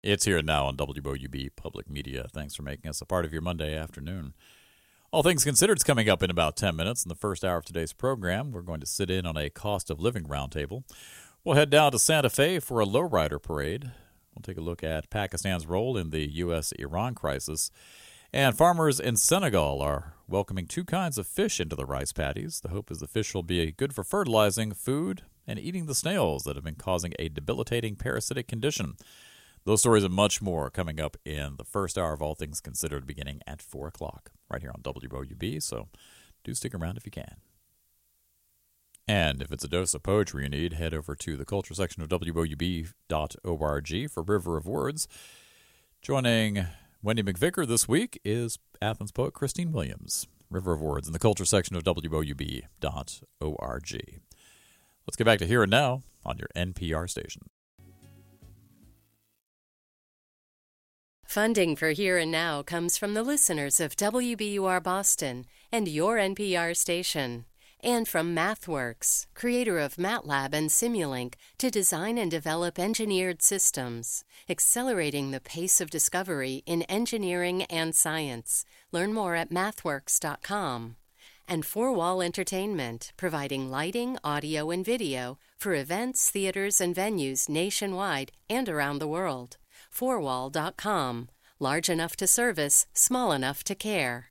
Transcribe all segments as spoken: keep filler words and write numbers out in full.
It's here now on W O U B Public Media. Thanks for making us a part of your Monday afternoon. All things considered is coming up in about ten minutes. In the first hour of today's program, we're going to sit in on a cost of living roundtable. We'll head down to Santa Fe for a lowrider parade. We'll take a look at Pakistan's role in the U S Iran crisis. And farmers in Senegal are welcoming two kinds of fish into the rice paddies. The hope is the fish will be good for fertilizing, food, and eating the snails that have been causing a debilitating parasitic condition. Those stories and much more coming up in the first hour of All Things Considered, beginning at four o'clock, right here on W O U B, so do stick around if you can. And if it's a dose of poetry you need, head over to the culture section of W O U B dot org for River of Words. Joining Wendy McVicker this week is Athens poet Christine Williams. River of Words in the culture section of W O U B dot org. Let's get back to Here and Now on your N P R station. Funding for Here and Now comes from the listeners of W B U R Boston and your N P R station, and from MathWorks, creator of MATLAB and Simulink, to design and develop engineered systems, accelerating the pace of discovery in engineering and science. Learn more at mathworks dot com. And Four Wall Entertainment, providing lighting, audio, and video for events, theaters, and venues nationwide and around the world. four wall dot com. Large enough to service, small enough to care.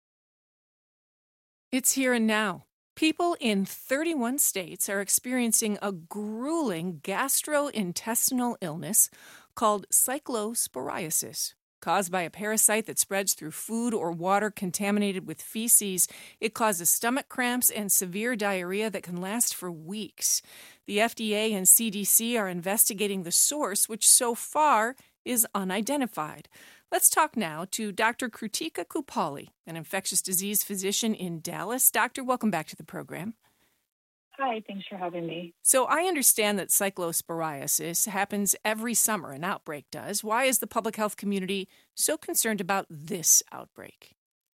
It's Here and Now. People in thirty-one states are experiencing a grueling gastrointestinal illness called cyclosporiasis. Caused by a parasite that spreads through food or water contaminated with feces, it causes stomach cramps and severe diarrhea that can last for weeks. The F D A and C D C are investigating the source, which so far is unidentified. Let's talk now to Doctor Krutika Kupali, an infectious disease physician in Dallas. Doctor, welcome back to the program. Hi, thanks for having me. So I understand that cyclosporiasis happens every summer, an outbreak does. Why is the public health community so concerned about this outbreak?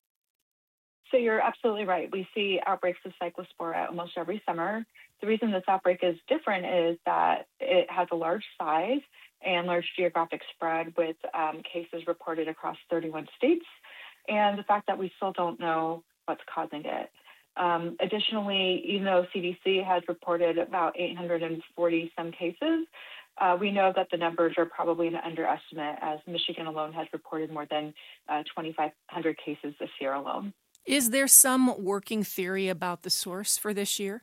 So you're absolutely right. We see outbreaks of cyclospora almost every summer. The reason this outbreak is different is that it has a large size and large geographic spread with um, cases reported across thirty-one states, and the fact that we still don't know what's causing it. Um, additionally, even though C D C has reported about eight hundred forty some cases, uh, we know that the numbers are probably an underestimate, as Michigan alone has reported more than uh, twenty-five hundred cases this year alone. Is there some working theory about the source for this year?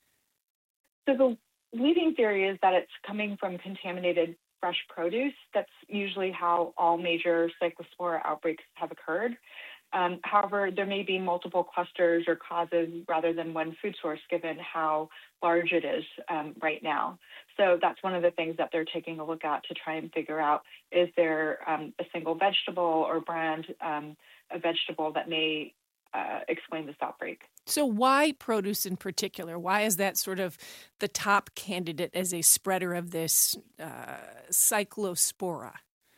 So the leading theory is that it's coming from contaminated fresh produce. That's usually how all major cyclospora outbreaks have occurred. Um, however, there may be multiple clusters or causes rather than one food source, given how large it is um, right now. So that's one of the things that they're taking a look at to try and figure out, is there um, a single vegetable or brand um, of vegetable that may uh, explain this outbreak. So why produce in particular? Why is that sort of the top candidate as a spreader of this uh, cyclospora?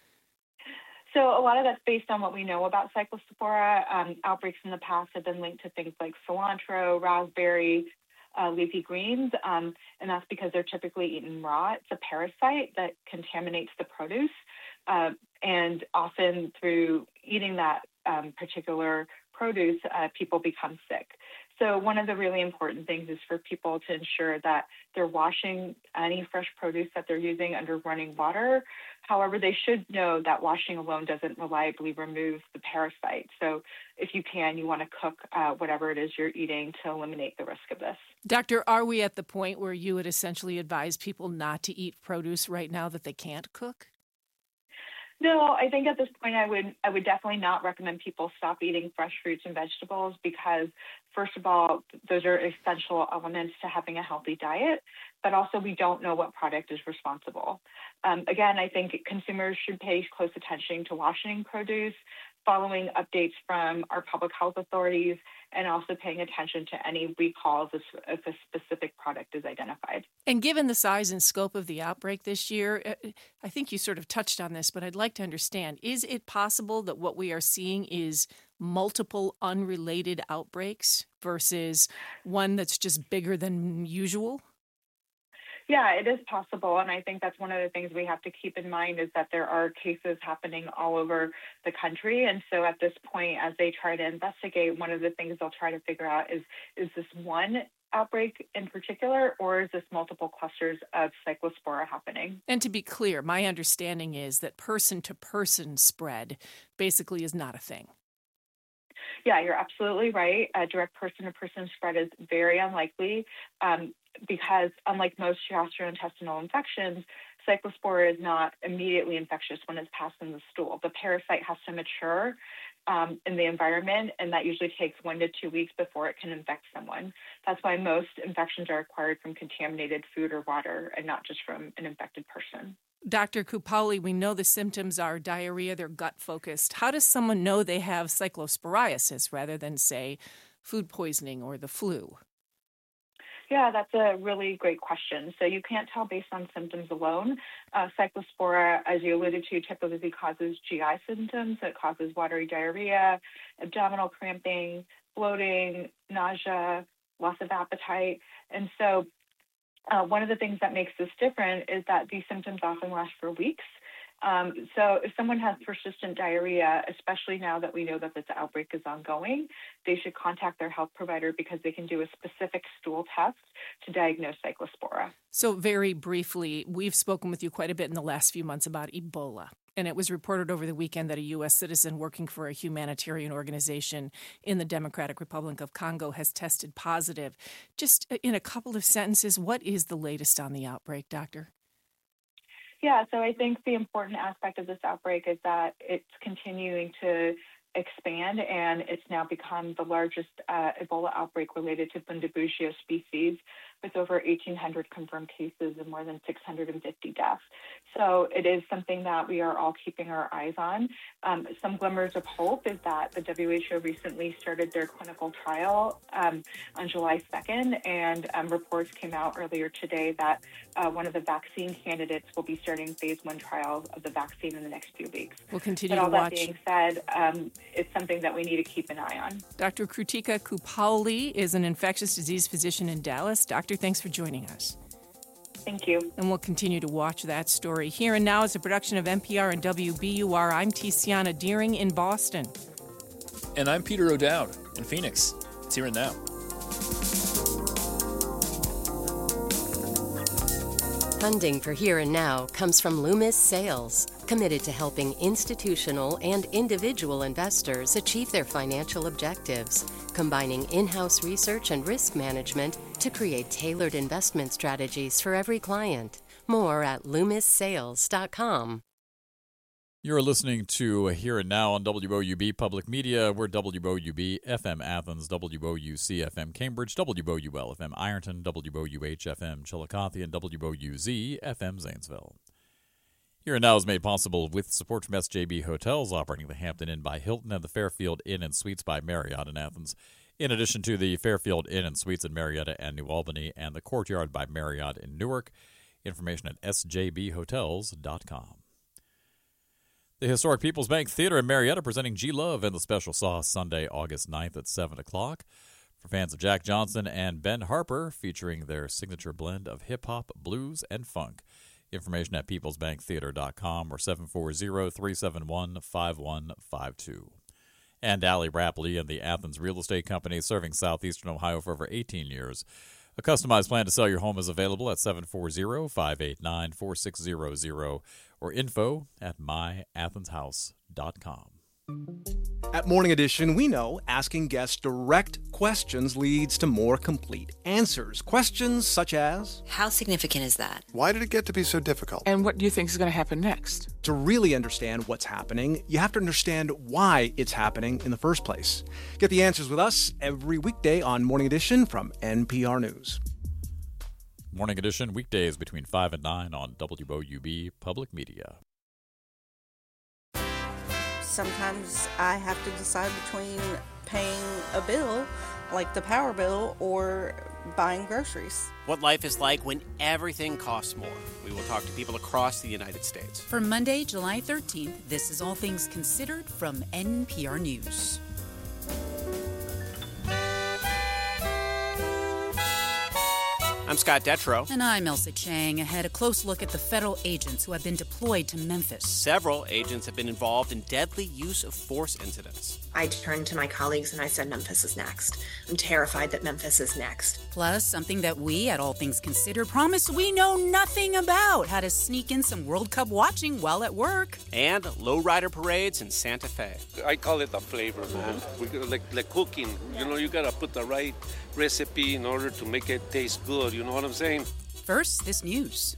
So a lot of that's based on what we know about cyclospora. Um, outbreaks in the past have been linked to things like cilantro, raspberry, uh, leafy greens, um, and that's because they're typically eaten raw. It's a parasite that contaminates the produce, uh, and often through eating that um, particular produce, uh, people become sick. So one of the really important things is for people to ensure that they're washing any fresh produce that they're using under running water. However, they should know that washing alone doesn't reliably remove the parasite. So if you can, you want to cook uh, whatever it is you're eating to eliminate the risk of this. Doctor, are we at the point where you would essentially advise people not to eat produce right now that they can't cook? No, I think at this point I would I would definitely not recommend people stop eating fresh fruits and vegetables because, first of all, those are essential elements to having a healthy diet, but also we don't know what product is responsible. Um, again, I think consumers should pay close attention to washing produce, following updates from our public health authorities, and also paying attention to any recalls if, if a specific product is identified. And given the size and scope of the outbreak this year, I think you sort of touched on this, but I'd like to understand, is it possible that what we are seeing is multiple unrelated outbreaks versus one that's just bigger than usual? Yeah, it is possible. And I think that's one of the things we have to keep in mind is that there are cases happening all over the country. And so at this point, as they try to investigate, one of the things they'll try to figure out is, is this one outbreak in particular, or is this multiple clusters of cyclospora happening? And to be clear, my understanding is that person-to-person spread basically is not a thing. Yeah, you're absolutely right. A direct person-to-person spread is very unlikely um, because unlike most gastrointestinal infections, cyclospora is not immediately infectious when it's passed in the stool. The parasite has to mature um, in the environment, and that usually takes one to two weeks before it can infect someone. That's why most infections are acquired from contaminated food or water and not just from an infected person. Doctor Kupauli, we know the symptoms are diarrhea, they're gut-focused. How does someone know they have cyclosporiasis rather than, say, food poisoning or the flu? Yeah, that's a really great question. So you can't tell based on symptoms alone. Uh, cyclospora, as you alluded to, typically causes G I symptoms. It causes watery diarrhea, abdominal cramping, bloating, nausea, loss of appetite. And so uh, one of the things that makes this different is that these symptoms often last for weeks. Um, so if someone has persistent diarrhea, especially now that we know that this outbreak is ongoing, they should contact their health provider because they can do a specific stool test to diagnose cyclospora. So very briefly, we've spoken with you quite a bit in the last few months about Ebola. And it was reported over the weekend that a U S citizen working for a humanitarian organization in the Democratic Republic of Congo has tested positive. Just in a couple of sentences, what is the latest on the outbreak, Doctor? Yeah, so I think the important aspect of this outbreak is that it's continuing to expand, and it's now become the largest uh, Ebola outbreak related to Bundibugyo species, with over eighteen hundred confirmed cases and more than six hundred fifty deaths. So it is something that we are all keeping our eyes on. Um, some glimmers of hope is that the W H O recently started their clinical trial um, on July second, and um, reports came out earlier today that uh, one of the vaccine candidates will be starting phase one trials of the vaccine in the next few weeks. We'll continue but all to watch. That being said, um, it's something that we need to keep an eye on. Doctor Krutika Kupauli is an infectious disease physician in Dallas. Doctor, thanks for joining us. Thank you. And we'll continue to watch that story. Here and Now is a production of N P R and W B U R. I'm Tiziana Deering in Boston. And I'm Peter O'Dowd in Phoenix. It's Here and Now. Funding for Here and Now comes from Loomis Sales, committed to helping institutional and individual investors achieve their financial objectives, combining in-house research and risk management to create tailored investment strategies for every client. More at loomis sales dot com. You're listening to Here and Now on W O U B Public Media. We're W O U B F M Athens, W O U C F M Cambridge, W O U L F M Ironton, W O U H F M Chillicothe, and W O U Z F M Zanesville. Here and Now is made possible with support from S J B Hotels, operating the Hampton Inn by Hilton and the Fairfield Inn and Suites by Marriott in Athens, in addition to the Fairfield Inn and Suites in Marietta and New Albany and the Courtyard by Marriott in Newark. Information at S J B hotels dot com. The Historic People's Bank Theater in Marietta presenting G-Love and the Special Sauce Sunday, August ninth at seven o'clock. For fans of Jack Johnson and Ben Harper, featuring their signature blend of hip-hop, blues, and funk. Information at peoples bank theater dot com or seven four zero, three seven one, five one five two. And Allie Rapley and the Athens Real Estate Company, serving southeastern Ohio for over eighteen years. A customized plan to sell your home is available at seven four zero, five eight nine, four six zero zero or info at my athens house dot com. At Morning Edition, we know asking guests direct questions leads to more complete answers. Questions such as, how significant is that? Why did it get to be so difficult? And what do you think is going to happen next? To really understand what's happening, you have to understand why it's happening in the first place. Get the answers with us every weekday on Morning Edition from N P R News. Morning Edition, weekdays between five and nine on W O U B Public Media. Sometimes I have to decide between paying a bill, like the power bill, or buying groceries. What life is like when everything costs more. We will talk to people across the United States. For Monday, July thirteenth, this is All Things Considered from N P R News. I'm Scott Detrow. And I'm Elsa Chang. Ahead, a close look at the federal agents who have been deployed to Memphis. Several agents have been involved in deadly use of force incidents. I turned to my colleagues and I said, Memphis is next. I'm terrified that Memphis is next. Plus, something that we, at All Things Considered, promise we know nothing about. How to sneak in some World Cup watching while at work. And lowrider parades in Santa Fe. I call it the flavor, man. We, like, like cooking, you know, you gotta put the right recipe in order to make it taste good, you know what I'm saying? First, this news.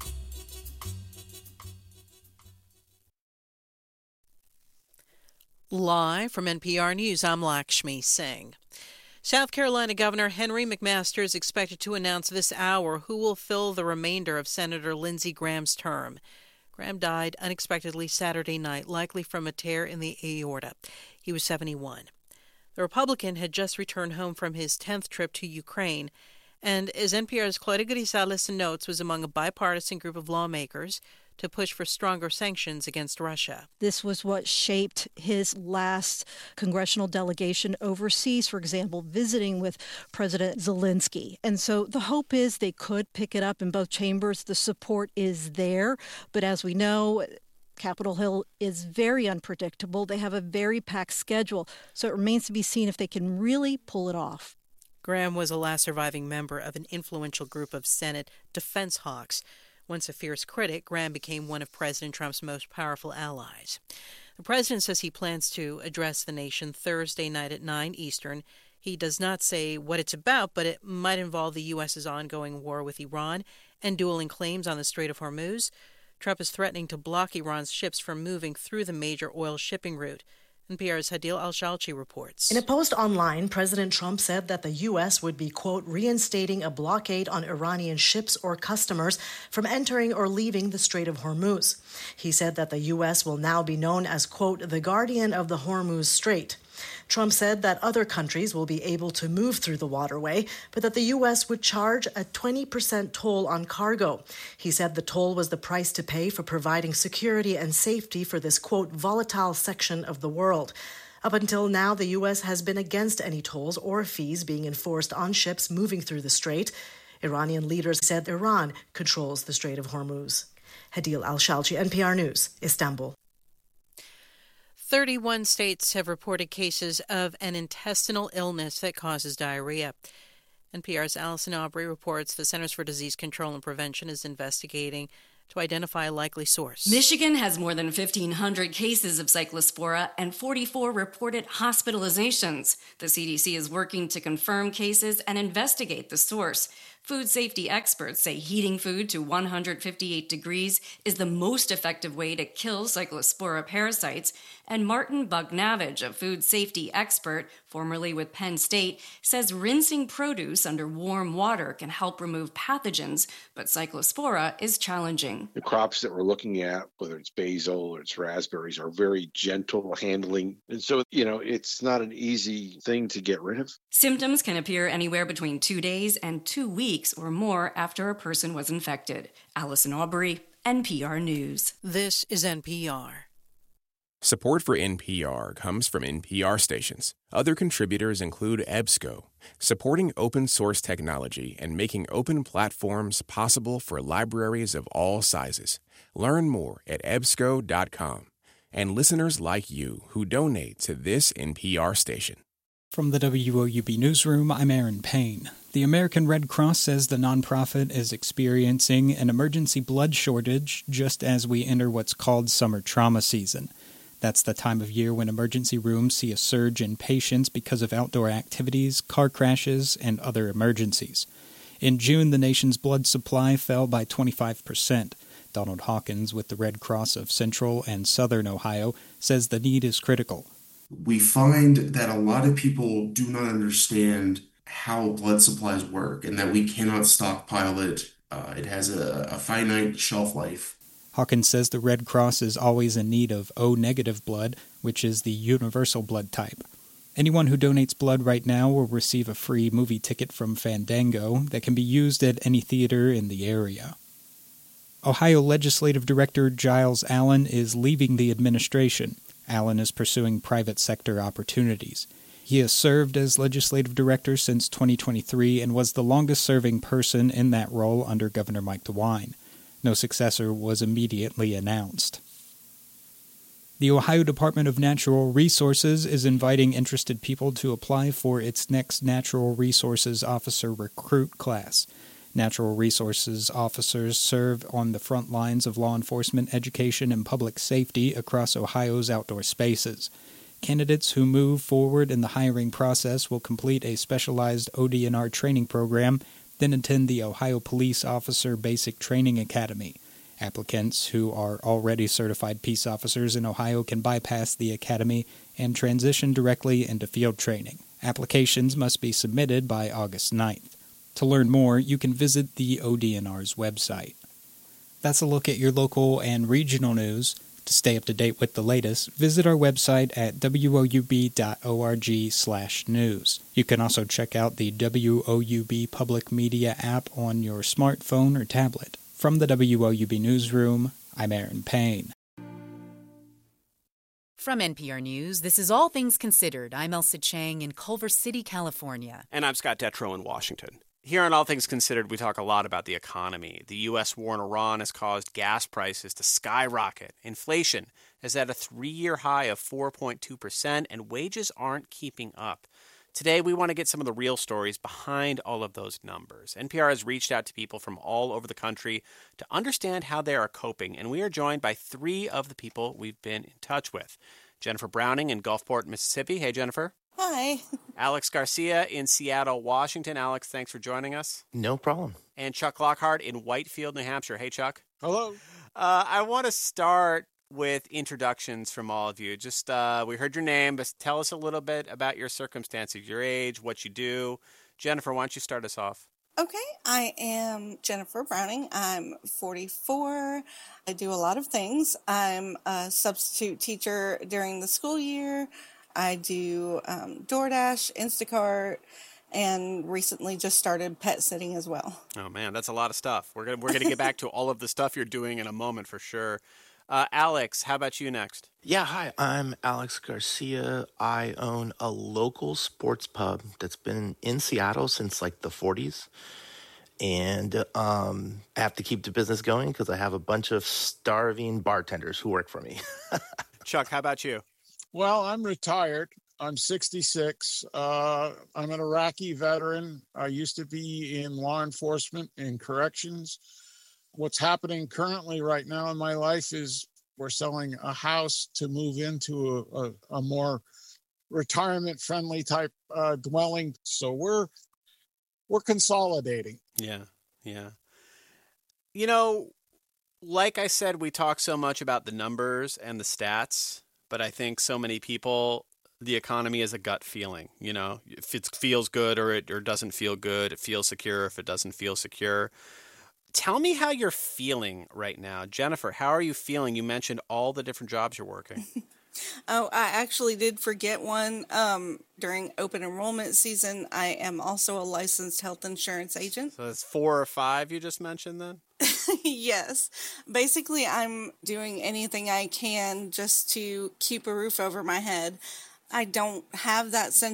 Live from N P R News, I'm Lakshmi Singh. South Carolina Governor Henry McMaster is expected to announce this hour who will fill the remainder of Senator Lindsey Graham's term. Graham died unexpectedly Saturday night, likely from a tear in the aorta. He was seventy-one. The Republican had just returned home from his tenth trip to Ukraine, and as N P R's Claudia Grisales notes, was among a bipartisan group of lawmakers to push for stronger sanctions against Russia. This was what shaped his last congressional delegation overseas, for example, visiting with President Zelensky. And so the hope is they could pick it up in both chambers. The support is there. But as we know, Capitol Hill is very unpredictable. They have a very packed schedule. So it remains to be seen if they can really pull it off. Graham was a last surviving member of an influential group of Senate defense hawks. Once a fierce critic, Graham became one of President Trump's most powerful allies. The president says he plans to address the nation Thursday night at nine Eastern. He does not say what it's about, but it might involve the U S's ongoing war with Iran and dueling claims on the Strait of Hormuz. Trump is threatening to block Iran's ships from moving through the major oil shipping route. N P R's Hadil Al-Shalchi reports. In a post online, President Trump said that the U S would be, quote, reinstating a blockade on Iranian ships or customers from entering or leaving the Strait of Hormuz. He said that the U S will now be known as, quote, the guardian of the Hormuz Strait. Trump said that other countries will be able to move through the waterway, but that the U S would charge a twenty percent toll on cargo. He said the toll was the price to pay for providing security and safety for this, quote, volatile section of the world. Up until now, the U S has been against any tolls or fees being enforced on ships moving through the strait. Iranian leaders said Iran controls the Strait of Hormuz. Hadil Al-Shalchi, N P R News, Istanbul. thirty-one states have reported cases of an intestinal illness that causes diarrhea. N P R's Allison Aubrey reports the Centers for Disease Control and Prevention is investigating to identify a likely source. Michigan has more than fifteen hundred cases of Cyclospora and forty-four reported hospitalizations. The C D C is working to confirm cases and investigate the source. Food safety experts say heating food to one hundred fifty-eight degrees is the most effective way to kill Cyclospora parasites. And Martin Bugnavage, a food safety expert, formerly with Penn State, says rinsing produce under warm water can help remove pathogens, but Cyclospora is challenging. The crops that we're looking at, whether it's basil or it's raspberries, are very gentle handling. And so, you know, it's not an easy thing to get rid of. Symptoms can appear anywhere between two days and two weeks or more after a person was infected. Allison Aubrey, N P R News. This is N P R. Support for N P R comes from N P R stations. Other contributors include EBSCO, supporting open source technology and making open platforms possible for libraries of all sizes. Learn more at E B S C O dot com. And listeners like you who donate to this N P R station. From the W O U B Newsroom, I'm Aaron Payne. The American Red Cross says the nonprofit is experiencing an emergency blood shortage just as we enter what's called summer trauma season. That's the time of year when emergency rooms see a surge in patients because of outdoor activities, car crashes, and other emergencies. In June, the nation's blood supply fell by twenty-five percent. Donald Hawkins with the Red Cross of Central and Southern Ohio says the need is critical. We find that a lot of people do not understand how blood supplies work and that we cannot stockpile it. Uh, it has a, a finite shelf life. Hawkins says the Red Cross is always in need of O-negative blood, which is the universal blood type. Anyone who donates blood right now will receive a free movie ticket from Fandango that can be used at any theater in the area. Ohio Legislative Director Giles Allen is leaving the administration. Allen is pursuing private sector opportunities. He has served as legislative director since twenty twenty-three and was the longest-serving person in that role under Governor Mike DeWine. No successor was immediately announced. The Ohio Department of Natural Resources is inviting interested people to apply for its next Natural Resources Officer recruit class. Natural Resources officers serve on the front lines of law enforcement, education, and public safety across Ohio's outdoor spaces. Candidates who move forward in the hiring process will complete a specialized O D N R training program, then attend the Ohio Police Officer Basic Training Academy. Applicants who are already certified peace officers in Ohio can bypass the academy and transition directly into field training. Applications must be submitted by August ninth. To learn more, you can visit the O D N R's website. That's a look at your local and regional news. To stay up to date with the latest, visit our website at w o u b dot org slash news. You can also check out the W O U B Public Media app on your smartphone or tablet. From the W O U B Newsroom, I'm Aaron Payne. From N P R News, this is All Things Considered. I'm Elsa Chang in Culver City, California. And I'm Scott Detrow in Washington. Here on All Things Considered, we talk a lot about the economy. The U S war in Iran has caused gas prices to skyrocket. Inflation is at a three-year high of four point two percent, and wages aren't keeping up. Today, we want to get some of the real stories behind all of those numbers. N P R has reached out to people from all over the country to understand how they are coping, and we are joined by three of the people we've been in touch with. Jennifer Browning in Gulfport, Mississippi. Hey, Jennifer. Hi. Alex Garcia in Seattle, Washington. Alex, thanks for joining us. No problem. And Chuck Lockhart in Whitefield, New Hampshire. Hey, Chuck. Hello. Uh, I want to start with introductions from all of you. Just, uh, we heard your name, but tell us a little bit about your circumstances, your age, what you do. Jennifer, why don't you start us off? Okay, I am Jennifer Browning. I'm forty-four. I do a lot of things. I'm a substitute teacher during the school year. I do um, DoorDash, Instacart, and recently just started pet sitting as well. Oh, man, that's a lot of stuff. We're gonna, we're going to get back to all of the stuff you're doing in a moment for sure. Uh, Alex, how about you next? Yeah, hi, I'm Alex Garcia. I own a local sports pub that's been in Seattle since like the forties. And um, I have to keep the business going because I have a bunch of starving bartenders who work for me. Chuck, how about you? Well, I'm retired. I'm sixty-six. Uh, I'm an Iraqi veteran. I used to be in law enforcement and corrections. What's happening currently right now in my life is we're selling a house to move into a, a, a more retirement-friendly type uh, dwelling. So we're we're consolidating. Yeah, yeah. You know, like I said, we talk so much about the numbers and the stats, but I think so many people, the economy is a gut feeling. You know, if it feels good or it or doesn't feel good, it feels secure if it doesn't feel secure. Tell me how you're feeling right now. Jennifer, how are you feeling? You mentioned all the different jobs you're working. Oh, I actually did forget one. Um, during open enrollment season, I am also a licensed health insurance agent. So that's four or five you just mentioned then? Yes. Basically, I'm doing anything I can just to keep a roof over my head. I don't have that sense